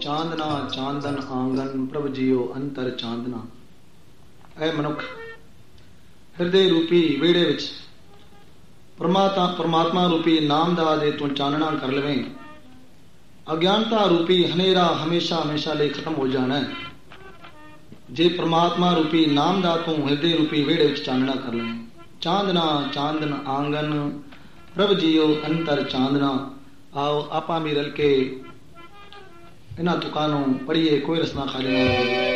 ਚਾਂਦਨਾ ਚਾਂਦਨ ਆਂਗਨ ਪ੍ਰਭ ਜੀਓ ਅੰਤਰ ਚਾਂਦਨਾ। ਐ ਮਨੁੱਖ ਹਿਰਦੇ ਰੂਪੀ ਵਿਹੜੇ ਵਿੱਚ ਪਰਮਾਤਮਾ ਰੂਪੀ ਨਾਮ ਦਾ ਜੇ ਤੂੰ ਚਾਨਣਾ ਕਰ ਲਵੇਂ, ਅਗਿਆਨਤਾ ਰੂਪੀ ਹਨੇਰਾ ਹਮੇਸ਼ਾ ਹਮੇਸ਼ਾ ਲਈ ਖਤਮ ਹੋ ਜਾਣਾ। ਜੇ ਪਰਮਾਤਮਾ ਰੂਪੀ ਨਾਮ ਦਾ ਤੂੰ ਹਿਰਦੇ ਰੂਪੀ ਵਿਹੜੇ ਵਿੱਚ ਚਾਨਣਾ ਕਰ ਲਵੇਂ। ਚਾਂਦਨਾ ਚਾਂਦਨ ਆਂਗਨ ਪ੍ਰਭ ਜੀਓ ਅੰਤਰ ਚਾਂਦਨਾ। ਆਓ ਆਪਾਂ ਵੀ ਰਲ ਕੇ ਇਹਨਾਂ ਤੁਕਾਂ ਨੂੰ ਪੜ੍ਹੀਏ, ਕੋਈ ਰਸਨਾ ਖਾਲੀ ਨਾ ਹੋਵੇ।